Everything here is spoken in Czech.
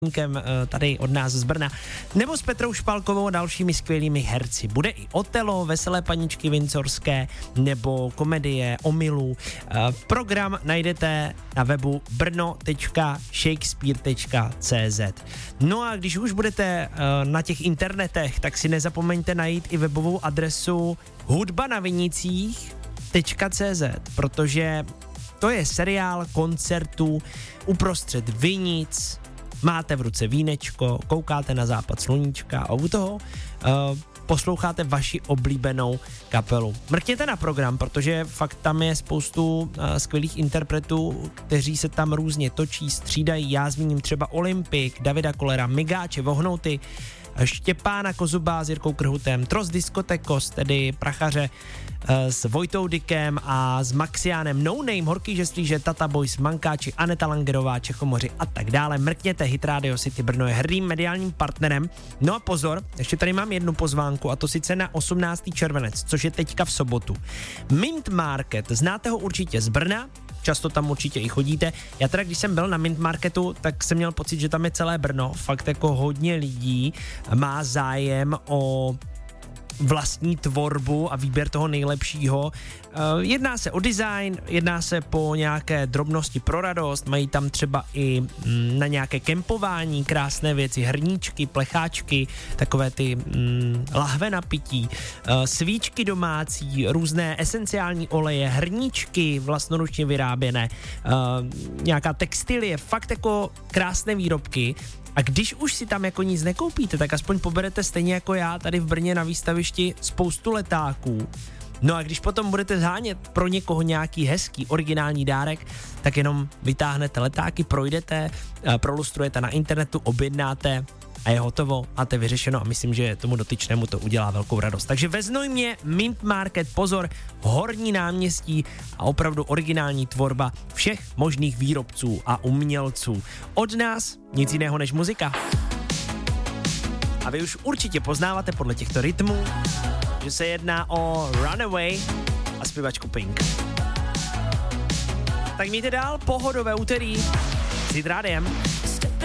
tady od nás z Brna, nebo s Petrou Špalkovou a dalšími skvělými herci. Bude i Otelo, Veselé paničky Windsorské nebo komedie Omylu. Program najdete na webu brno.shakespeare.cz. No a když už budete na těch internetech, tak si nezapomeňte najít i webovou adresu hudbanavinicích.cz, protože to je seriál koncertů uprostřed vinic. Máte v ruce vínečko, koukáte na západ sluníčka a u toho posloucháte vaši oblíbenou kapelu. Mrkněte na program, protože fakt tam je spoustu skvělých interpretů, kteří se tam různě točí, střídají. Já zmíním třeba Olympik, Davida Kollera, Migáče, Vohnouty, Štěpána Kozubá s Jirkou Krhutem, Tros Diskotekos, tedy Prachaře s Vojtou Dykem a s Maxiánem, No Name, Horký žeslíže, Tata Boys, Mankáči, Aneta Langerová, Čechomoři a tak dále. Mrkněte, Hit Radio City Brno je hrdým mediálním partnerem. No a pozor, ještě tady mám jednu pozvánku, a to sice na 18. červenec, což je teďka v sobotu. Mint Market, znáte ho určitě z Brna, často tam určitě i chodíte. Já teda, když jsem byl na Mint Marketu, tak jsem měl pocit, že tam je celé Brno. Fakt jako hodně lidí má zájem o vlastní tvorbu a výběr toho nejlepšího. Jedná se o design, jedná se po nějaké drobnosti pro radost, mají tam třeba i na nějaké kempování krásné věci, hrníčky, plecháčky, takové ty lahve na pití, svíčky domácí, různé esenciální oleje, hrníčky vlastnoručně vyráběné, nějaká textilie, fakt jako krásné výrobky. A když už si tam jako nic nekoupíte, tak aspoň poberete stejně jako já tady v Brně na výstavišti spoustu letáků. No a když potom budete zhánět pro někoho nějaký hezký originální dárek, tak jenom vytáhnete letáky, projdete, prolustrujete na internetu, objednáte a je hotovo, máte vyřešeno a myslím, že tomu dotyčnému to udělá velkou radost. Takže ve Znojmě Mint Market, pozor, Horní náměstí a opravdu originální tvorba všech možných výrobců a umělců. Od nás nic jiného než muzika. A vy už určitě poznáváte podle těchto rytmů, že se jedná o Runaway a zpěvačku Pink. Tak mějte dál pohodové úterý s Hit Rádiem.